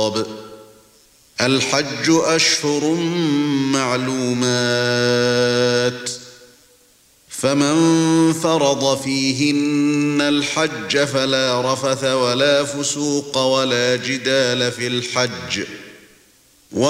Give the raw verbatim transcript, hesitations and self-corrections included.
الخطاب الحج أشهر معلومات فمن فرض فيهن الحج فلا رفث ولا فسوق ولا جدال في الحج